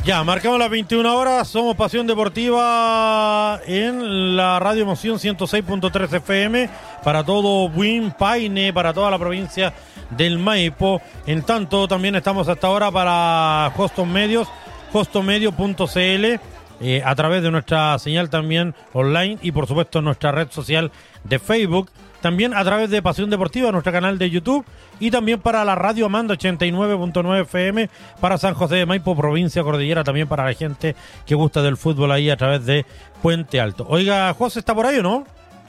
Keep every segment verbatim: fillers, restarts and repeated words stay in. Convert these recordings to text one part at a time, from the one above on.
Ya, marcamos las veintiuna horas, somos Pasión Deportiva en la Radio Emoción ciento seis punto tres F M para todo Buin, Paine, para toda la provincia del Maipo. En tanto, también estamos hasta ahora para Hoston Medios, hoston medio punto c l, eh, a través de nuestra señal también online y por supuesto nuestra red social de Facebook. También a través de Pasión Deportiva, nuestro canal de YouTube, y también para la Radio Amanda ochenta y nueve punto nueve F M para San José de Maipo, provincia Cordillera, también para la gente que gusta del fútbol ahí a través de Puente Alto. Oiga, ¿José está por ahí o no?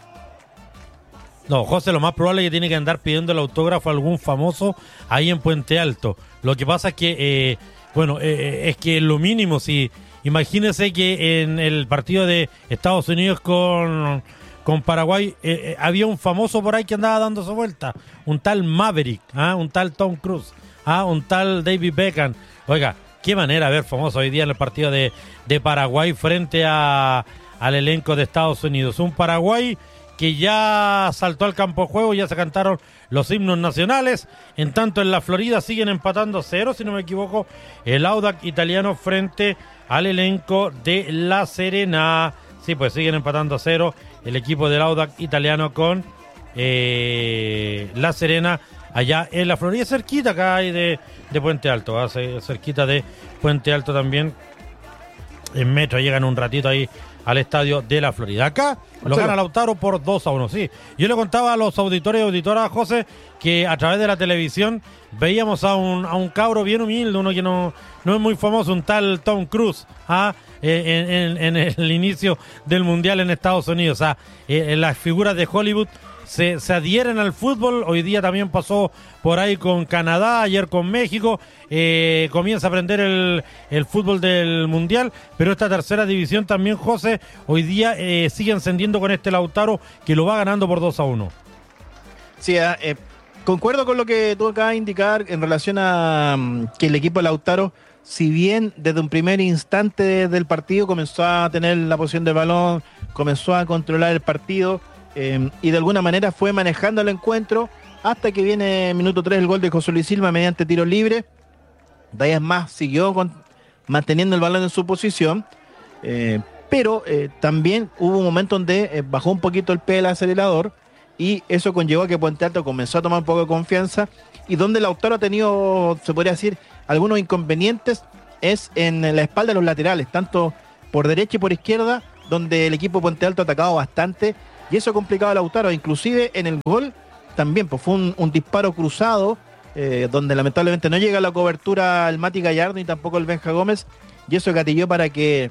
No, José lo más probable es que tiene que andar pidiendo el autógrafo a algún famoso ahí en Puente Alto. Lo que pasa es que, eh, bueno, eh, es que lo mínimo, si imagínese que en el partido de Estados Unidos con... con Paraguay, eh, eh, había un famoso por ahí que andaba dando su vuelta, un tal Maverick, ¿ah? un tal Tom Cruise, ¿ah? un tal David Beckham. Oiga, qué manera de ver famoso hoy día en el partido de, de Paraguay frente a, al elenco de Estados Unidos. Un Paraguay que ya saltó al campo de juego, ya se cantaron los himnos nacionales. En tanto, en la Florida siguen empatando cero, si no me equivoco, el Audax italiano frente al elenco de La Serena. Sí, pues siguen empatando a cero el equipo del Audax italiano con eh, La Serena, allá en la Florida, cerquita acá hay de, de Puente Alto, ¿eh? cerquita de Puente Alto también, en metro, llegan un ratito ahí al estadio de la Florida. Acá lo gana Lautaro por dos a uno, sí. Yo le contaba a los auditores y auditoras, José, que a través de la televisión veíamos a un, a un cabro bien humilde, uno que no, no es muy famoso, un tal Tom Cruise, ¿ah? En, en, en el inicio del Mundial en Estados Unidos. O sea, eh, las figuras de Hollywood se, se adhieren al fútbol. Hoy día también pasó por ahí con Canadá, ayer con México. Eh, comienza a aprender el, el fútbol del Mundial, pero esta tercera división también, José, hoy día eh, sigue encendiendo con este Lautaro que lo va ganando por dos a uno. Sí, eh, concuerdo con lo que tú acabas de indicar en relación a um, que el equipo de Lautaro, si bien desde un primer instante del partido comenzó a tener la posición del balón, comenzó a controlar el partido eh, y de alguna manera fue manejando el encuentro hasta que viene minuto tres el gol de José Luis Silva mediante tiro libre. De ahí es más, siguió con, manteniendo el balón en su posición, eh, pero eh, también hubo un momento donde eh, bajó un poquito el pie del acelerador y eso conllevó a que Puente Alto comenzó a tomar un poco de confianza, y donde Lautaro ha tenido, se podría decir, algunos inconvenientes es en la espalda de los laterales, tanto por derecha y por izquierda, donde el equipo Puente Alto ha atacado bastante, y eso ha complicado a Lautaro. Inclusive en el gol también pues fue un, un disparo cruzado, eh, donde lamentablemente no llega la cobertura el Mati Gallardo ni tampoco el Benja Gómez, y eso gatilló para que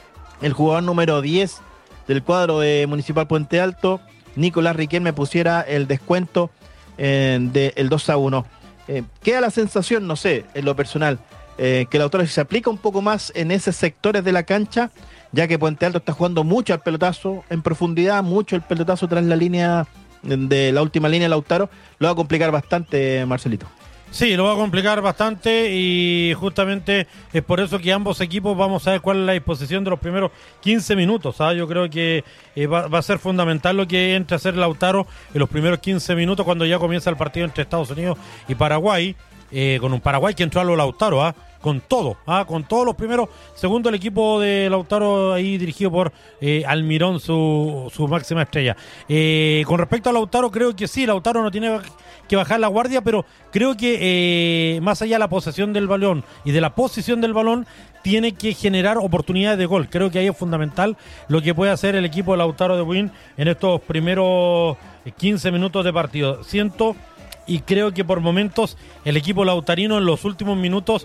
el jugador número diez del cuadro de Municipal Puente Alto, Nicolás Riquelme, pusiera el descuento eh, del dos a uno. Eh, queda la sensación, no sé, en lo personal, eh, que Lautaro se aplica un poco más en esos sectores de la cancha, ya que Puente Alto está jugando mucho al pelotazo en profundidad, mucho el pelotazo tras la línea de la última línea de Lautaro, lo va a complicar bastante, Marcelito. Sí, lo va a complicar bastante, y justamente es por eso que ambos equipos vamos a ver cuál es la disposición de los primeros quince minutos. ¿sabes? Yo creo que eh, va, va a ser fundamental lo que entre a hacer Lautaro en los primeros quince minutos cuando ya comienza el partido entre Estados Unidos y Paraguay, eh, con un Paraguay que entró a lo Lautaro, ¿ah? con todo, ¿ah? con todos los primeros segundos el equipo de Lautaro ahí dirigido por eh, Almirón, su, su máxima estrella. Eh, con respecto a Lautaro, creo que sí, Lautaro no tiene que bajar la guardia, pero creo que eh, más allá de la posesión del balón y de la posición del balón, tiene que generar oportunidades de gol. Creo que ahí es fundamental lo que puede hacer el equipo de Lautaro de Buin en estos primeros quince minutos de partido. Siento y creo que por momentos el equipo lautarino en los últimos minutos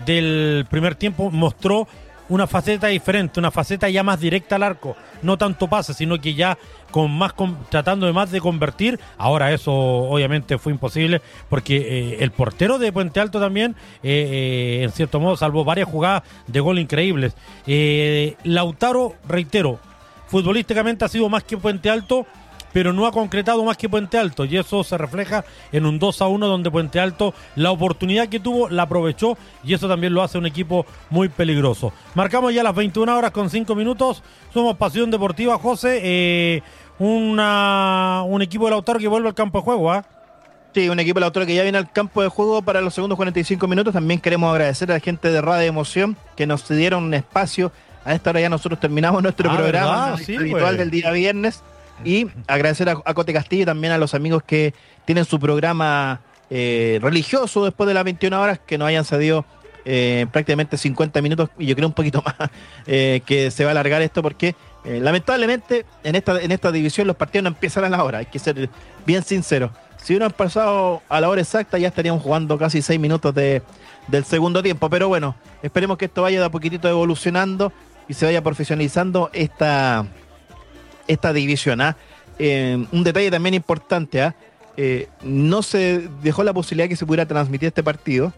del primer tiempo mostró una faceta diferente, una faceta ya más directa al arco, no tanto pase, sino que ya con más con, tratando de más de convertir. Ahora eso obviamente fue imposible porque eh, el portero de Puente Alto también eh, eh, en cierto modo salvó varias jugadas de gol increíbles. eh, Lautaro, reitero, futbolísticamente ha sido más que Puente Alto, pero no ha concretado más que Puente Alto, y eso se refleja en un dos a uno donde Puente Alto la oportunidad que tuvo la aprovechó, y eso también lo hace un equipo muy peligroso. Marcamos ya las veintiuna horas con cinco minutos, somos Pasión Deportiva, José, eh, una, un equipo de Lautaro que vuelve al campo de juego, ¿ah? ¿eh? Sí, un equipo de Lautaro que ya viene al campo de juego para los segundos cuarenta y cinco minutos. También queremos agradecer a la gente de Radio Emoción que nos dieron un espacio. A esta hora ya nosotros terminamos nuestro ah, programa sí, habitual pues. del día viernes. Y agradecer a, a Cote Castillo y también a los amigos que tienen su programa eh, religioso después de las veintiuna horas, que nos hayan cedido eh, prácticamente cincuenta minutos, y yo creo un poquito más, eh, que se va a alargar esto porque eh, lamentablemente en esta, en esta división los partidos no empiezan a la hora, hay que ser bien sinceros. Si hubieran pasado a la hora exacta ya estaríamos jugando casi seis minutos de, del segundo tiempo, pero bueno, esperemos que esto vaya de a poquitito evolucionando y se vaya profesionalizando esta, esta división. ¿ah? Eh, un detalle también importante, ¿ah? eh, no se dejó la posibilidad que se pudiera transmitir este partido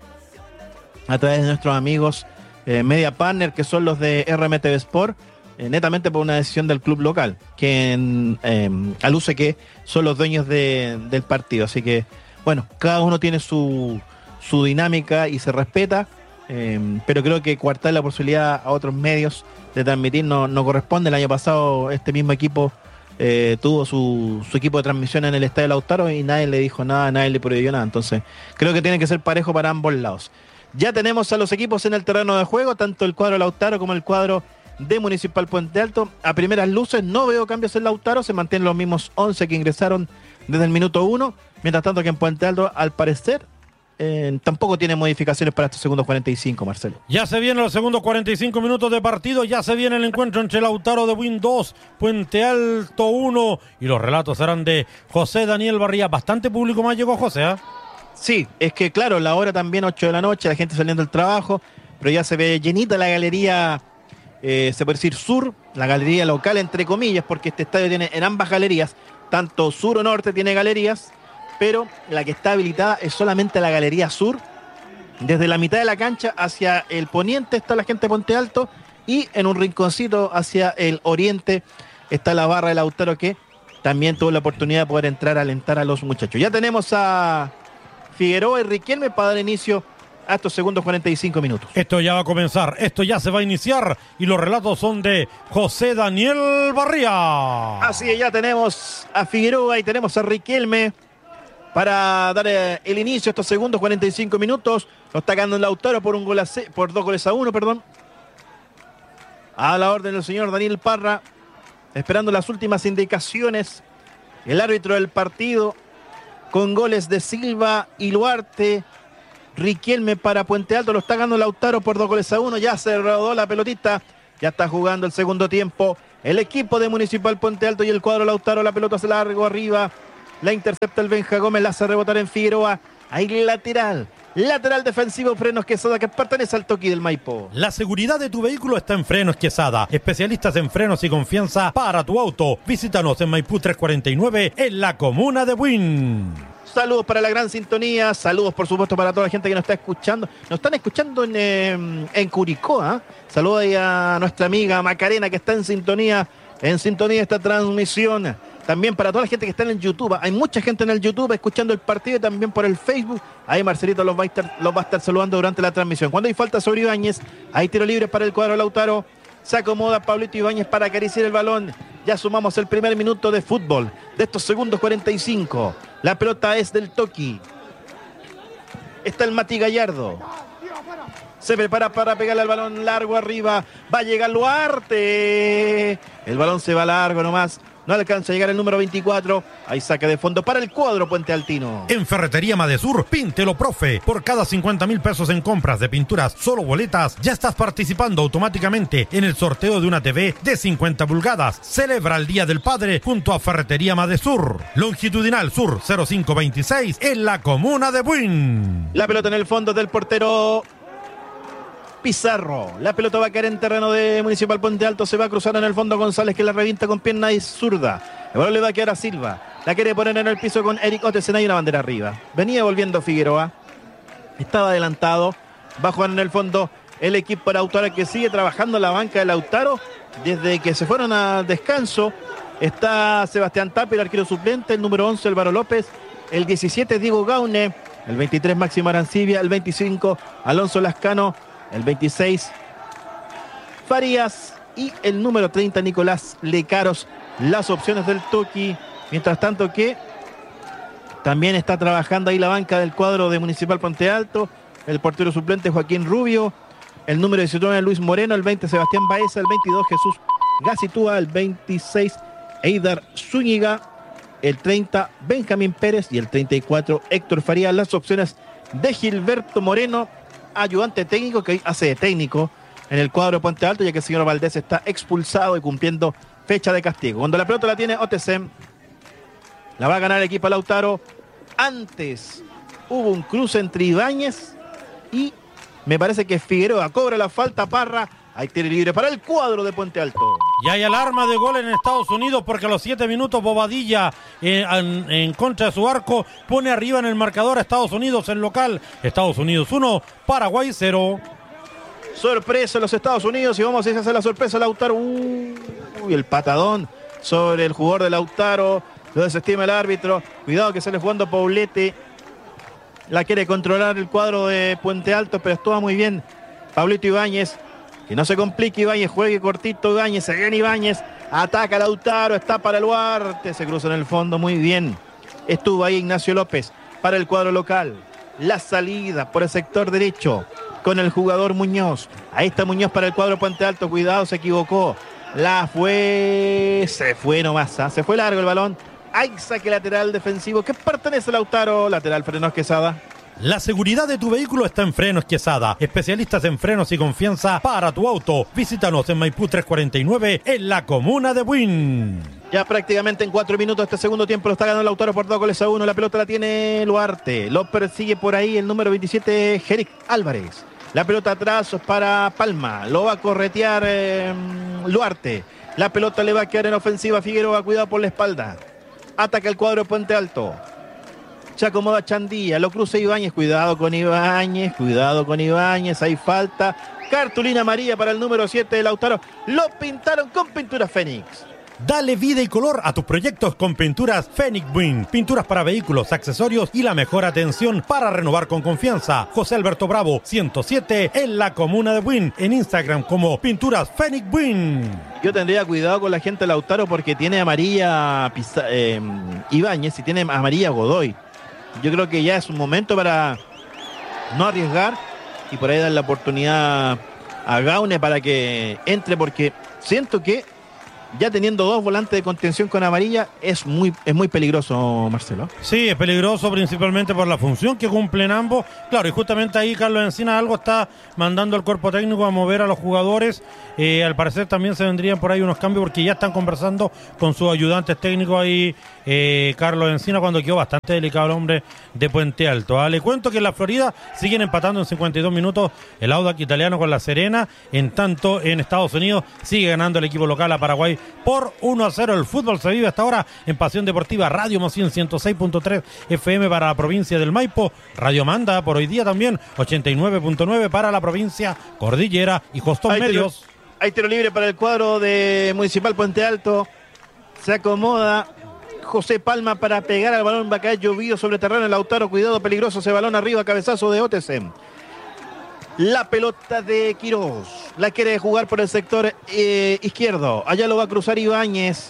a través de nuestros amigos eh, Media Partner, que son los de R M T V Sport, eh, netamente por una decisión del club local, que eh, aluce que son los dueños de, del partido. Así que, bueno, cada uno tiene su, su dinámica y se respeta, eh, pero creo que coartar la posibilidad a otros medios de transmitir no, no corresponde. El año pasado este mismo equipo eh, tuvo su, su equipo de transmisión en el Estadio Lautaro y nadie le dijo nada, nadie le prohibió nada. Entonces, creo que tiene que ser parejo para ambos lados. Ya tenemos a los equipos en el terreno de juego, tanto el cuadro Lautaro como el cuadro de Municipal Puente Alto. A primeras luces no veo cambios en Lautaro, se mantienen los mismos once que ingresaron desde el minuto uno, mientras tanto que en Puente Alto, al parecer, eh, tampoco tiene modificaciones para estos segundos cuarenta y cinco, Marcelo. Ya se vienen los segundos cuarenta y cinco minutos de partido, ya se viene el encuentro entre Lautaro de Buin dos, Puente Alto uno, y los relatos serán de José Daniel Barría. Bastante público más llegó José, ¿eh? Sí, es que claro, la hora también ocho de la noche, la gente saliendo del trabajo, pero ya se ve llenita la galería, eh, se puede decir sur, la galería local entre comillas, porque este estadio tiene en ambas galerías, tanto sur o norte tiene galerías, pero la que está habilitada es solamente la galería sur. Desde la mitad de la cancha hacia el poniente está la gente de Puente Alto, y en un rinconcito hacia el oriente está la barra de Lautaro, que también tuvo la oportunidad de poder entrar a alentar a los muchachos. Ya tenemos a Figueroa y Riquelme para dar inicio a estos segundos cuarenta y cinco minutos. Esto ya va a comenzar, esto ya se va a iniciar, y los relatos son de José Daniel Barría. Así es, ya tenemos a Figueroa y tenemos a Riquelme para dar eh, el inicio a estos segundos cuarenta y cinco minutos. Lo está ganando el Lautaro por un gol a C, por dos goles a uno, perdón. A la orden del señor Daniel Parra, esperando las últimas indicaciones. El árbitro del partido, con goles de Silva y Luarte. Riquelme para Puente Alto, lo está ganando Lautaro por dos goles a uno. Ya se rodó la pelotita, ya está jugando el segundo tiempo el equipo de Municipal Puente Alto y el cuadro Lautaro. La pelota se largo arriba, la intercepta el Benja Gómez, la hace rebotar en Figueroa. Ahí lateral, lateral defensivo Frenos Quesada, que pertenece al Toki del Maipo. La seguridad de tu vehículo está en Frenos Quesada, especialistas en frenos y confianza para tu auto. Visítanos en Maipú trescientos cuarenta y nueve, en la comuna de Buin. Saludos para la gran sintonía, saludos por supuesto para toda la gente que nos está escuchando. Nos están escuchando en, eh, en Curicó, ¿eh? Saludos ahí a nuestra amiga Macarena, que está en sintonía, en sintonía de esta transmisión. También para toda la gente que está en el YouTube. Hay mucha gente en el YouTube escuchando el partido, y también por el Facebook. Ahí Marcelito los va a estar, los va a estar saludando durante la transmisión. Cuando hay falta sobre Ibáñez, hay tiro libre para el cuadro Lautaro. Se acomoda Pablito Ibáñez para acariciar el balón. Ya sumamos el primer minuto de fútbol de estos segundos cuarenta y cinco. La pelota es del Toki. Está el Mati Gallardo. Se prepara para pegarle al balón largo arriba. Va a llegar Luarte. El balón se va largo nomás. No alcanza a llegar el número veinticuatro. Hay saque de fondo para el cuadro Puente Altino. En Ferretería Madesur, píntelo, profe. Por cada cincuenta mil pesos en compras de pinturas, solo boletas, ya estás participando automáticamente en el sorteo de una T V de cincuenta pulgadas. Celebra el Día del Padre junto a Ferretería Madesur. Longitudinal Sur cero cinco veintiséis, en la comuna de Buin. La pelota en el fondo del portero Pizarro. La pelota va a caer en terreno de Municipal Puente Alto. Se va a cruzar en el fondo González, que la revienta con pierna y zurda. El balón le va a quedar a Silva. La quiere poner en el piso con Eric Otesen. Hay una bandera arriba. Venía volviendo Figueroa. Estaba adelantado. Va a jugar en el fondo el equipo de Lautaro, que sigue trabajando en la banca de Lautaro desde que se fueron a descanso. Está Sebastián Tapia, el arquero suplente. El número once, Álvaro López. El diecisiete, Diego Gaune. El veintitrés, Máximo Arancibia. El veinticinco, Alonso Lascano. El veintiséis, Farías. Y el número treinta, Nicolás Lecaros. Las opciones del Toki. Mientras tanto que También está trabajando ahí la banca del cuadro de Municipal Puente Alto. El portero suplente Joaquín Rubio. El número diecinueve Luis Moreno. El veinte Sebastián Baeza. El veintidós Jesús Gacitúa. El veintiséis Eidar Zúñiga. El treinta Benjamín Pérez. Y el treinta y cuatro Héctor Farías. Las opciones de Gilberto Moreno, ayudante técnico, que hace de técnico en el cuadro de Puente Alto, ya que el señor Valdés está expulsado y cumpliendo fecha de castigo. Cuando la pelota la tiene O T C, la va a ganar el equipo Lautaro. Antes hubo un cruce entre Ibáñez y me parece que Figueroa cobra la falta. Parra, hay tiro libre para el cuadro de Puente Alto. Y hay alarma de gol en Estados Unidos porque a los siete minutos Bobadilla eh, en, en contra de su arco pone arriba en el marcador a Estados Unidos, el local. Estados Unidos uno, Paraguay cero. Sorpresa en los Estados Unidos y vamos a hacer la sorpresa Lautaro. Uy, el patadón sobre el jugador de Lautaro. Lo desestima el árbitro. Cuidado que sale jugando Paulete. La quiere controlar el cuadro de Puente Alto, pero estuvo muy bien Pablito Ibáñez. Que no se complique Ibáñez, juegue cortito Ibáñez, se viene Ibáñez, ataca Lautaro, está para el Luarte, se cruza en el fondo, muy bien. Estuvo ahí Ignacio López para el cuadro local. La salida por el sector derecho con el jugador Muñoz. Ahí está Muñoz para el cuadro Puente Alto, cuidado, se equivocó. La fue, se fue nomás, ¿eh? Se fue largo el balón. Hay saque lateral defensivo que pertenece a Lautaro, lateral Frenos Quesada. La seguridad de tu vehículo está en Frenos Quesada. Especialistas en frenos y confianza para tu auto. Visítanos en Maipú trescientos cuarenta y nueve en la comuna de Buin. Ya prácticamente en cuatro minutos este segundo tiempo lo está ganando Lautaro por dos goles a uno. La pelota la tiene Luarte. Lo persigue por ahí el número veintisiete, Jeric Álvarez. La pelota atrás para Palma. Lo va a corretear eh, Luarte. La pelota le va a quedar en ofensiva. Figueroa, cuidado por la espalda. Ataca el cuadro de Puente Alto. Se acomoda Chandía, lo cruza Ibáñez, cuidado con Ibáñez, cuidado con Ibáñez, hay falta. Cartulina amarilla para el número siete de Lautaro. Lo pintaron con pintura Fénix. Dale vida y color a tus proyectos con pinturas Fénix Buin. Pinturas para vehículos, accesorios y la mejor atención para renovar con confianza. José Alberto Bravo, ciento siete en la comuna de Buin. En Instagram como Pinturas Fénix Buin. Yo tendría cuidado con la gente de Lautaro porque tiene amarilla Pisa, eh, Ibáñez y tiene amarilla Godoy. Yo creo que ya es un momento para no arriesgar y por ahí dar la oportunidad a Gaune para que entre, porque siento que ya teniendo dos volantes de contención con amarilla es muy, es muy peligroso, Marcelo. Sí, es peligroso principalmente por la función que cumplen ambos. Claro, y justamente ahí Carlos Encina algo está mandando al cuerpo técnico a mover a los jugadores. Eh, al parecer también se vendrían por ahí unos cambios porque ya están conversando con sus ayudantes técnicos ahí, eh, Carlos Encina, cuando quedó bastante delicado el hombre de Puente Alto. Ah, le cuento que en la Florida siguen empatando en cincuenta y dos minutos el Audax italiano con la Serena. En tanto, en Estados Unidos sigue ganando el equipo local a Paraguay por uno a cero. El fútbol se vive hasta ahora en Pasión Deportiva Radio Moción ciento seis punto tres F M para la provincia del Maipo. Radio Manda por hoy día también ochenta y nueve punto nueve para la provincia Cordillera y Jostón Hay Medios. Tiro, hay tiro libre para el cuadro de Municipal Puente Alto. Se acomoda José Palma para pegar al balón. Va a caer llovido sobre terreno. El Lautaro, cuidado, peligroso ese balón arriba, cabezazo de O T C. La pelota de Quirós. La quiere jugar por el sector eh, izquierdo. Allá lo va a cruzar Ibáñez.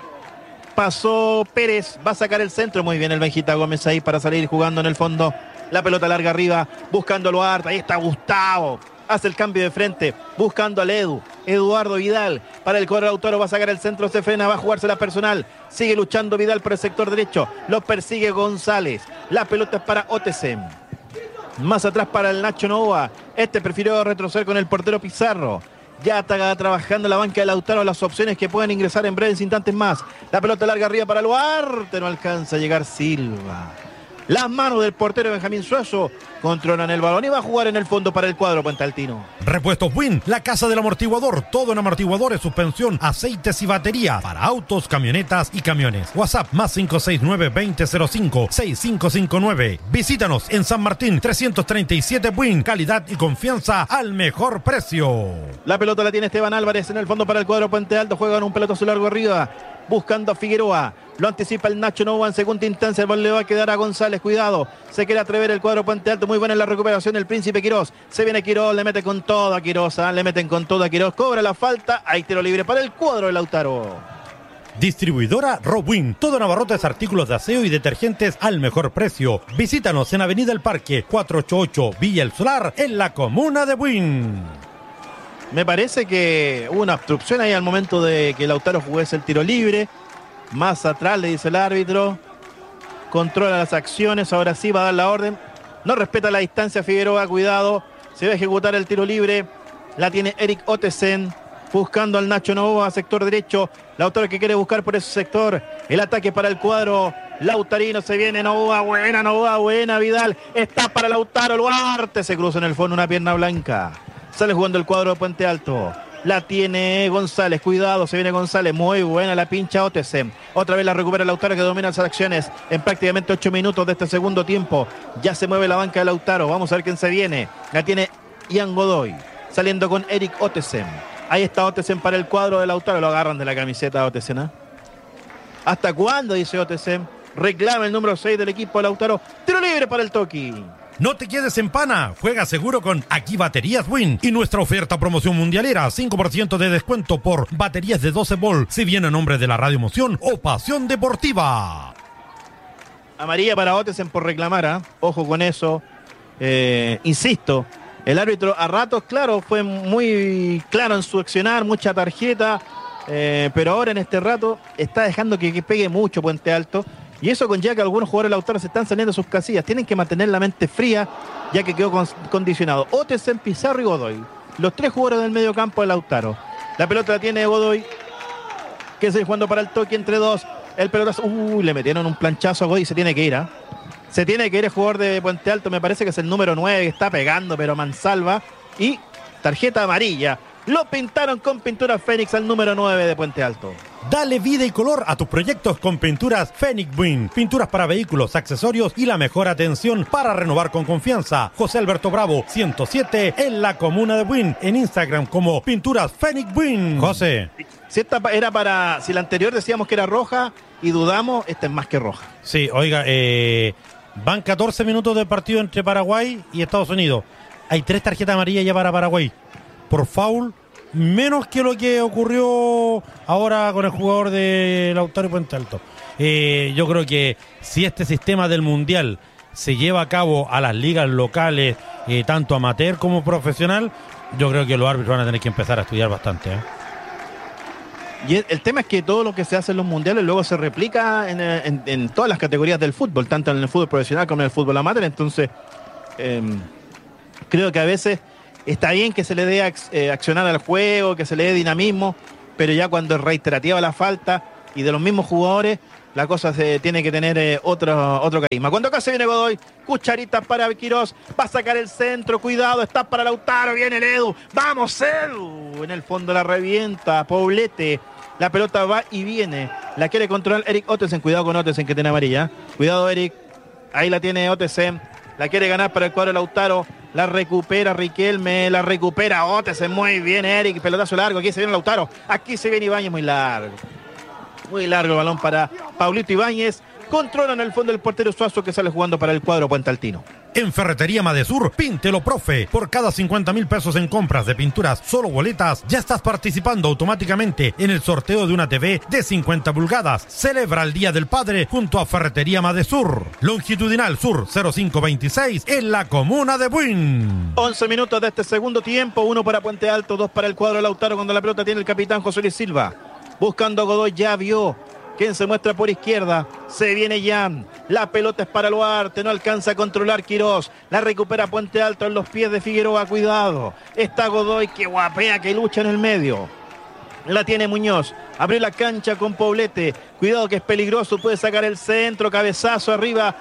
Pasó Pérez. Va a sacar el centro. Muy bien el Benjita Gómez ahí para salir jugando en el fondo. La pelota larga arriba. Buscando a Luarte. Ahí está Gustavo. Hace el cambio de frente. Buscando al Edu. Eduardo Vidal. Para el cuadro Lautaro. Va a sacar el centro. Se frena. Va a jugarse la personal. Sigue luchando Vidal por el sector derecho. Lo persigue González. La pelota es para O T C. Más atrás para el Nacho Novoa. Este prefirió retroceder con el portero Pizarro. Ya está trabajando la banca de Lautaro las opciones que pueden ingresar en breves instantes más. La pelota larga arriba para Luarte. No alcanza a llegar Silva. Las manos del portero Benjamín Suazo controlan el balón y va a jugar en el fondo para el cuadro puentealtino. Repuestos Buin, la casa del amortiguador. Todo en amortiguadores, suspensión, aceites y batería para autos, camionetas y camiones. WhatsApp más cinco seis nueve, veinte cero cinco, seis cinco cinco nueve. Visítanos en San Martín trescientos treinta y siete Buin. Calidad y confianza al mejor precio. La pelota la tiene Esteban Álvarez en el fondo para el cuadro Puente Alto. Juegan un pelotazo largo arriba. Buscando a Figueroa. Lo anticipa el Nacho Novoa en segunda instancia. El balón le va a quedar a González. Cuidado. Se quiere atrever el cuadro Puente Alto. Muy buena en la recuperación el Príncipe Quirós. Se viene Quirós. Le mete con todo a Quirós. ¿eh? Le meten con todo a Quirós. Cobra la falta. Hay tiro libre para el cuadro de Lautaro. Distribuidora Robwin. Todo en abarrotes, artículos de aseo y detergentes al mejor precio. Visítanos en Avenida El Parque, cuatrocientos ochenta y ocho, Villa El Solar, en la comuna de Buin. Me parece que hubo una obstrucción ahí al momento de que Lautaro jugase el tiro libre. Más atrás le dice el árbitro. Controla las acciones, ahora sí va a dar la orden. No respeta la distancia Figueroa, cuidado. Se va a ejecutar el tiro libre. La tiene Eric Ottesen. Buscando al Nacho Novoa, sector derecho. Lautaro que quiere buscar por ese sector. El ataque para el cuadro lautarino. Se viene Novoa, buena Novoa, buena Vidal. Está para Lautaro, Luarte. Se cruza en el fondo una pierna blanca. Sale jugando el cuadro de Puente Alto. La tiene González, cuidado, se viene González. Muy buena la pincha Ottesen. Otra vez la recupera Lautaro que domina las acciones en prácticamente ocho minutos de este segundo tiempo. Ya se mueve la banca de Lautaro. Vamos a ver quién se viene. La tiene Ian Godoy. Saliendo con Eric Ottesen. Ahí está Ottesen para el cuadro de Lautaro. Lo agarran de la camiseta de Ottesen, ¿eh? ¿Hasta cuándo? Dice Ottesen. Reclama el número seis del equipo de Lautaro. Tiro libre para el Toki. No te quedes en pana, juega seguro con Aquí Baterías Win y nuestra oferta promoción mundialera, cinco por ciento de descuento por baterías de doce volt, si viene a nombre de la Radio Emoción o Pasión Deportiva. Amarilla para Ottesen por reclamar, ¿eh? Ojo con eso. Eh, insisto, el árbitro a ratos, claro, fue muy claro en su accionar, mucha tarjeta, eh, pero ahora en este rato está dejando que, que pegue mucho Puente Alto. Y eso conlleva que algunos jugadores de Lautaro se están saliendo de sus casillas. Tienen que mantener la mente fría, ya que quedó con, condicionado. Ottesen, Pizarro y Godoy. Los tres jugadores del medio campo de Lautaro. La pelota la tiene Godoy, que se jugando para el toque entre dos. El pelotazo. Uy, le metieron un planchazo a Godoy y se tiene que ir, ¿eh? Se tiene que ir el jugador de Puente Alto. Me parece que es el número nueve que está pegando, pero mansalva. Y tarjeta amarilla. Lo pintaron con pintura Fénix al número nueve de Puente Alto. Dale vida y color a tus proyectos con pinturas Fénix Buin. Pinturas para vehículos, accesorios y la mejor atención para renovar con confianza. José Alberto Bravo, ciento siete, en la comuna de Buin. En Instagram como Pinturas Fénix Buin. José. Si esta era para... Si la anterior decíamos que era roja y dudamos, esta es más que roja. Sí, oiga, eh, van catorce minutos de partido entre Paraguay y Estados Unidos. Hay tres tarjetas amarillas ya para Paraguay. Por foul, menos que lo que ocurrió ahora con el jugador de Lautaro y Puente Alto. Eh, yo creo que si este sistema del Mundial se lleva a cabo a las ligas locales, eh, tanto amateur como profesional, yo creo que los árbitros van a tener que empezar a estudiar bastante, ¿eh? Y el, el tema es que todo lo que se hace en los mundiales luego se replica en, en, en todas las categorías del fútbol, tanto en el fútbol profesional como en el fútbol amateur. Entonces, eh, creo que a veces... Está bien que se le dé ac eh, accionar al juego, que se le dé dinamismo, pero ya cuando es reiterativa la falta y de los mismos jugadores, la cosa se tiene que tener eh, otro, otro carisma. Cuando acá se viene Godoy, cucharita para Quirós, va a sacar el centro, cuidado, está para Lautaro, viene el Edu, ¡vamos Edu! En el fondo la revienta, Poblete, la pelota va y viene, la quiere controlar Eric Ottesen, cuidado con Ottesen que tiene amarilla, cuidado Eric, ahí la tiene Ottesen, la quiere ganar para el cuadro de Lautaro. La recupera Riquelme, la recupera Ottesen, muy bien Eric, pelotazo largo, aquí se viene Lautaro, aquí se viene Ibáñez, muy largo. Muy largo el balón para Paulito Ibáñez, controlan el fondo del portero Suazo que sale jugando para el cuadro puentealtino. En Ferretería Madesur, píntelo profe. Por cada cincuenta mil pesos en compras de pinturas, solo boletas, ya estás participando automáticamente en el sorteo de una T V de cincuenta pulgadas. Celebra el Día del Padre junto a Ferretería Madesur. Longitudinal Sur cero cinco veintiséis en la comuna de Buin. once minutos de este segundo tiempo, uno para Puente Alto, dos para el cuadro de Lautaro cuando la pelota tiene el capitán José Luis Silva. Buscando a Godoy, ya vio quien se muestra por izquierda, se viene Jan, la pelota es para Luarte, no alcanza a controlar Quirós, la recupera Puente Alto en los pies de Figueroa, cuidado, está Godoy que guapea, que lucha en el medio, la tiene Muñoz, abrió la cancha con Poblete, cuidado que es peligroso, puede sacar el centro, cabezazo arriba,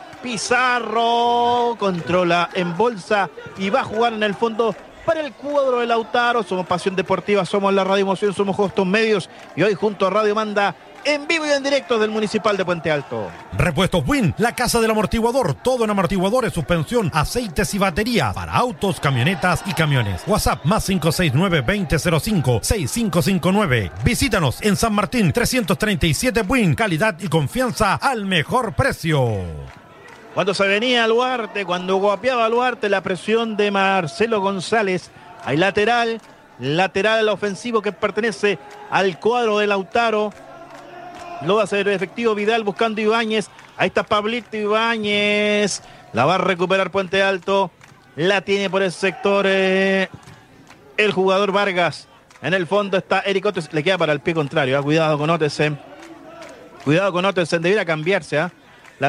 Pizarro, controla en bolsa y va a jugar en el fondo para el cuadro de Lautaro. Somos Pasión Deportiva, somos la Radio Emoción, somos Justos Medios y hoy junto a Radio Manda en vivo y en directo del Municipal de Puente Alto. Repuestos Win, la casa del amortiguador, todo en amortiguadores, suspensión, aceites y baterías para autos, camionetas y camiones. WhatsApp más cinco seis nueve, veinte cero cinco, seis cinco cinco nueve. Visítanos en San Martín trescientos treinta y siete Win, calidad y confianza al mejor precio. Cuando se venía a Luarte, cuando guapeaba a Luarte, la presión de Marcelo González, hay lateral, lateral ofensivo que pertenece al cuadro de Lautaro. Lo va a hacer efectivo Vidal buscando Ibáñez. Ahí está Pablito Ibáñez. La va a recuperar Puente Alto. La tiene por el sector eh, el jugador Vargas. En el fondo está Eric Ottesen. Le queda para el pie contrario. ¿eh? Cuidado con Ottesen. Cuidado con Ottesen. Debiera cambiarse. ¿eh? La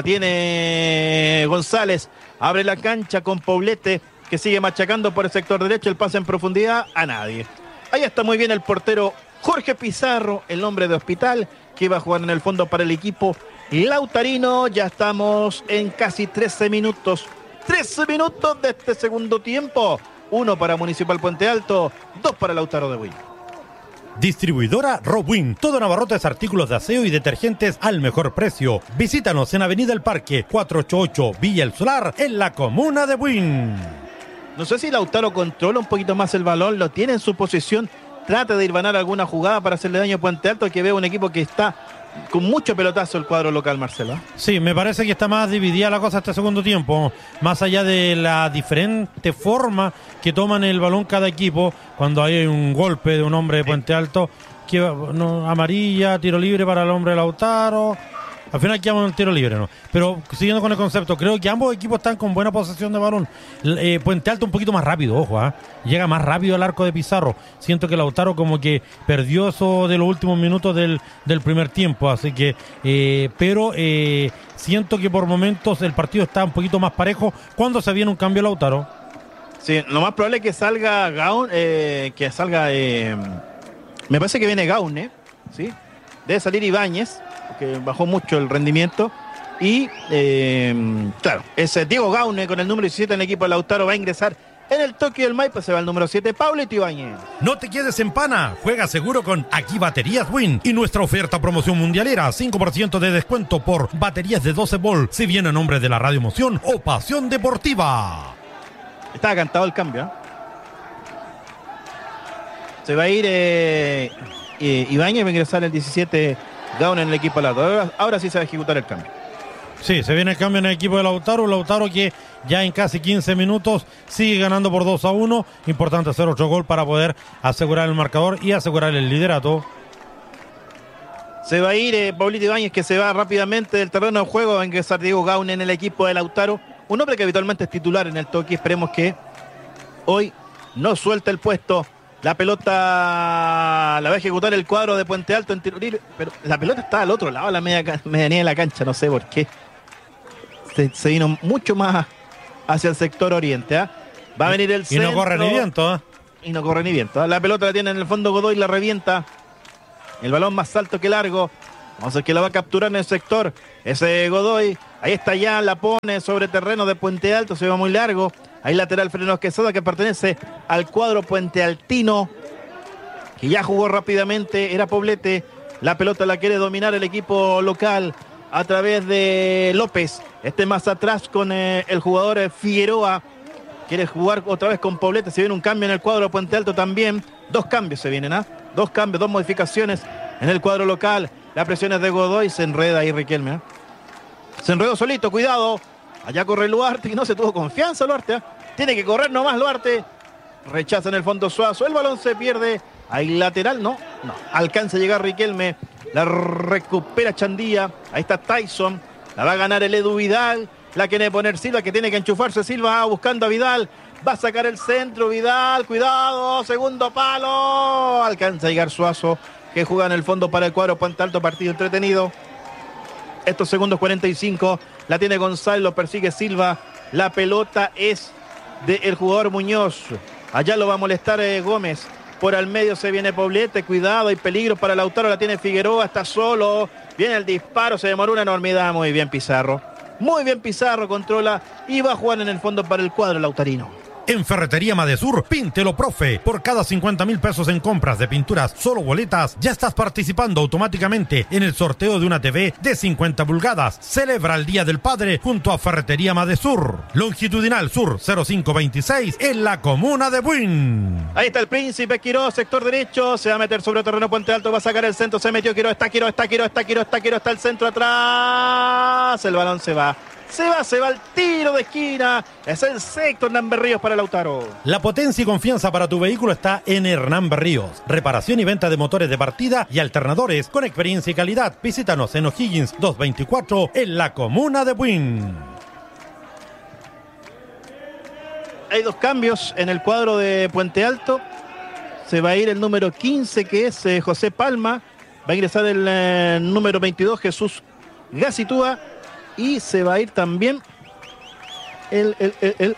tiene González. Abre la cancha con Poblete, que sigue machacando por el sector derecho. El pase en profundidad a nadie. Ahí está muy bien el portero Jorge Pizarro, el hombre de Hospital, que iba a jugar en el fondo para el equipo lautarino. Ya estamos en casi trece minutos. trece minutos de este segundo tiempo. Uno para Municipal Puente Alto, dos para Lautaro de Buin. Distribuidora Robwin, todo en abarrotes, artículos de aseo y detergentes al mejor precio. Visítanos en Avenida El Parque, cuatrocientos ochenta y ocho, Villa El Solar, en la comuna de Buin. No sé si Lautaro controla un poquito más el balón, lo tiene en su posición, trata de ir ganar alguna jugada para hacerle daño a Puente Alto, que veo un equipo que está con mucho pelotazo el cuadro local, Marcelo. Sí, me parece que está más dividida la cosa este segundo tiempo, más allá de la diferente forma que toman el balón cada equipo. Cuando hay un golpe de un hombre de Puente Alto, que no, amarilla, tiro libre para el hombre de Lautaro. Al final quedamos en el tiro libre, ¿no? Pero siguiendo con el concepto, creo que ambos equipos están con buena posesión de balón. Eh, Puente Alto un poquito más rápido, ojo, ¿eh? Llega más rápido al arco de Pizarro. Siento que Lautaro como que perdió eso de los últimos minutos del, del primer tiempo, así que, eh, pero eh, siento que por momentos el partido está un poquito más parejo. ¿Cuándo se viene un cambio Lautaro? Sí, lo más probable es que salga Gaun, eh, que salga, eh, me parece que viene Gaun, ¿eh? ¿Sí? Debe salir Ibáñez, que bajó mucho el rendimiento. Y, eh, claro, ese Diego Gaune con el número diecisiete en el equipo de Lautaro va a ingresar en el toque del Maipo. Se va el número siete, Pablito Ibáñez. No te quedes en pana, juega seguro con Aquí Baterías Win y nuestra oferta promoción mundialera, cinco por ciento de descuento por baterías de doce volt, si viene a nombre de la Radio Emoción o Pasión Deportiva. Estaba cantado el cambio, ¿eh? Se va a ir eh, eh, Ibáñez, va a ingresar el diecisiete Gaune en el equipo de Lautaro. Ahora, ahora sí se va a ejecutar el cambio. Sí, se viene el cambio en el equipo de Lautaro. Lautaro que ya en casi quince minutos sigue ganando por dos a uno. Importante hacer otro gol para poder asegurar el marcador y asegurar el liderato. Se va a ir eh, Pablito Ibáñez, que se va rápidamente del terreno de juego. Va a ingresar Diego Gaune en el equipo de Lautaro. Un hombre que habitualmente es titular en el toque. Esperemos que hoy no suelte el puesto. La pelota la va a ejecutar el cuadro de Puente Alto en tiro libre, pero la pelota está al otro lado, a la media, medianía de la cancha, no sé por qué. Se, se vino mucho más hacia el sector oriente. ¿eh? Va a venir el centro. Y no corre ni viento. ¿eh? Y no corre ni viento. ¿eh? La pelota la tiene en el fondo Godoy, la revienta. El balón más alto que largo. Vamos a ver que la va a capturar en el sector. Ese Godoy, ahí está ya, la pone sobre terreno de Puente Alto, se va muy largo. Ahí lateral Frenos Quesada, que pertenece al cuadro puentealtino, que ya jugó rápidamente, era Poblete. La pelota la quiere dominar el equipo local a través de López. Este más atrás con eh, el jugador eh, Figueroa. Quiere jugar otra vez con Poblete. Se viene un cambio en el cuadro Puente Alto también. Dos cambios se vienen, ¿ah? ¿eh? Dos cambios, dos modificaciones en el cuadro local. La presión es de Godoy, se enreda ahí Riquelme. ¿eh? Se enredó solito, cuidado. Allá corre Luarte y no se tuvo confianza Luarte. ¿eh? Tiene que correr nomás Luarte. Rechaza en el fondo Suazo. El balón se pierde. Ahí lateral, no. No. Alcanza a llegar Riquelme. La recupera Chandía. Ahí está Tyson. La va a ganar el Edu Vidal. La quiere poner Silva, que tiene que enchufarse. Silva buscando a Vidal. Va a sacar el centro. Vidal, cuidado. Segundo palo. Alcanza a llegar Suazo, que juega en el fondo para el cuadro Puente Alto. Partido entretenido. Estos segundos cuarenta y cinco. La tiene González, lo persigue Silva. La pelota es del jugador Muñoz. Allá lo va a molestar eh, Gómez. Por al medio se viene Poblete. Cuidado, hay peligro para Lautaro. La tiene Figueroa, está solo. Viene el disparo, se demoró una enormidad. Muy bien Pizarro. Muy bien Pizarro, controla y va a jugar en el fondo para el cuadro lautarino. En Ferretería Madesur, píntelo, profe. Por cada cincuenta mil pesos en compras de pinturas, solo boletas, ya estás participando automáticamente en el sorteo de una T V de cincuenta pulgadas. Celebra el Día del Padre junto a Ferretería Madesur. Longitudinal Sur cero cinco veintiséis en la comuna de Buin. Ahí está el Príncipe Quiroz, sector derecho. Se va a meter sobre el terreno Puente Alto, va a sacar el centro. Se metió Quiroz, está Quiroz, está Quiroz, está Quiroz, está Quiroz, está el centro atrás. El balón se va. Se va, se va el tiro de esquina. Es el sexto Hernán Berríos para Lautaro. La potencia y confianza para tu vehículo está en Hernán Berríos. Reparación y venta de motores de partida y alternadores con experiencia y calidad. Visítanos en O'Higgins doscientos veinticuatro en la comuna de Buin. Hay dos cambios en el cuadro de Puente Alto. Se va a ir el número quince, que es eh, José Palma. Va a ingresar el eh, número veintidós, Jesús Gacitúa. Y se va a ir también el, el, el, el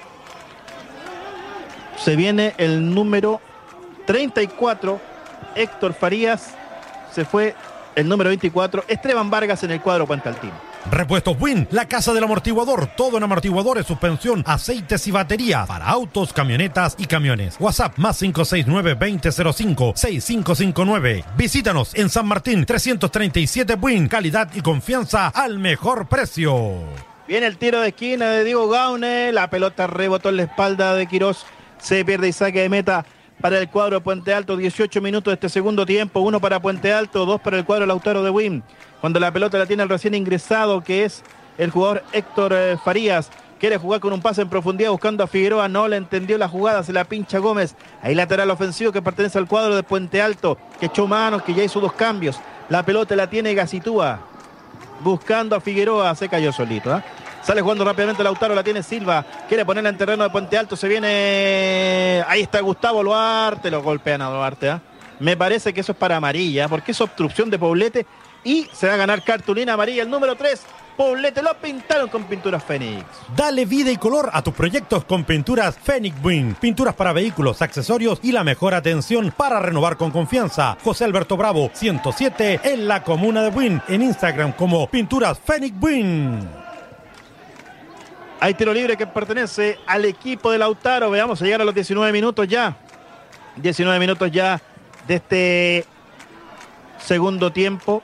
se viene el número treinta y cuatro, Héctor Farías. Se fue el número veinticuatro, Esteban Vargas en el cuadro puentealtino. Repuestos Buin, la casa del amortiguador, todo en amortiguadores, suspensión, aceites y batería para autos, camionetas y camiones. WhatsApp más cinco seis nueve, veinte cero cinco, seis cinco cinco nueve. Visítanos en San Martín trescientos treinta y siete Buin, calidad y confianza al mejor precio. Viene el tiro de esquina de Diego Gaune, la pelota rebotó en la espalda de Quirós, se pierde y saque de meta para el cuadro Puente Alto. Dieciocho minutos de este segundo tiempo, uno para Puente Alto, dos para el cuadro Lautaro de Buin. Cuando la pelota la tiene el recién ingresado, que es el jugador Héctor eh, Farías, quiere jugar con un pase en profundidad buscando a Figueroa, no le entendió la jugada, se la pincha Gómez. Ahí lateral ofensivo que pertenece al cuadro de Puente Alto, que echó manos, que ya hizo dos cambios. La pelota la tiene Gacitúa, buscando a Figueroa, se cayó solito, ¿eh? Sale jugando rápidamente Lautaro, la tiene Silva, quiere ponerla en terreno de Puente Alto, se viene, ahí está Gustavo Duarte, lo golpean a Duarte, ¿eh? Me parece que eso es para amarilla, porque es obstrucción de Poblete y se va a ganar cartulina amarilla el número tres. Poblete lo pintaron con pinturas Fénix. Dale vida y color a tus proyectos con pinturas Fénix Buin. Pinturas para vehículos, accesorios y la mejor atención para renovar con confianza. José Alberto Bravo, ciento siete en la comuna de Buin. En Instagram como Pinturas Fénix Buin. Hay tiro libre que pertenece al equipo de Lautaro. Veamos a llegar a los diecinueve minutos ya. diecinueve minutos ya de este segundo tiempo.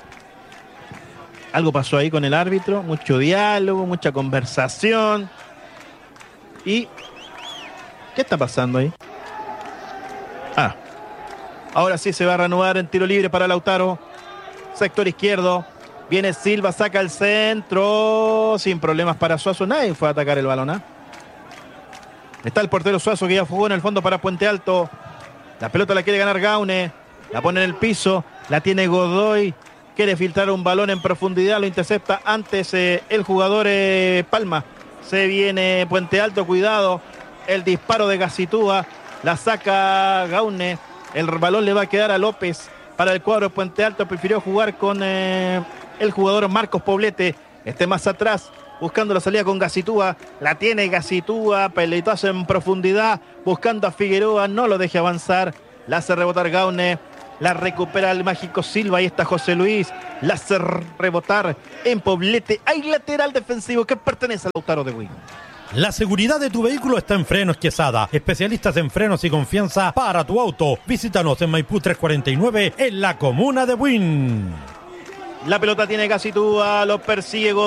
Algo pasó ahí con el árbitro. Mucho diálogo, mucha conversación. ¿Y qué está pasando ahí? Ah, ahora sí se va a reanudar en tiro libre para Lautaro. Sector izquierdo. Viene Silva, saca el centro, sin problemas para Suazo. Nadie fue a atacar el balón, ¿eh? Está el portero Suazo que ya jugó en el fondo para Puente Alto. La pelota la quiere ganar Gaune, la pone en el piso, la tiene Godoy. Quiere filtrar un balón en profundidad, lo intercepta antes eh, el jugador eh, Palma. Se viene Puente Alto, cuidado. El disparo de Gacitúa, la saca Gaune. El balón le va a quedar a López para el cuadro Puente Alto. Prefirió jugar con... Eh, el jugador Marcos Poblete, este más atrás, buscando la salida con Gacitúa, la tiene Gacitúa, peletazo en profundidad, buscando a Figueroa, no lo deje avanzar, la hace rebotar Gaune, la recupera el mágico Silva, ahí está José Luis, la hace rebotar en Poblete, hay lateral defensivo que pertenece al Lautaro de Buin. La seguridad de tu vehículo está en Frenos Quesada, especialistas en frenos y confianza para tu auto. Visítanos en Maipú trescientos cuarenta y nueve en la comuna de Buin. La pelota tiene Gacitúa, lo persigue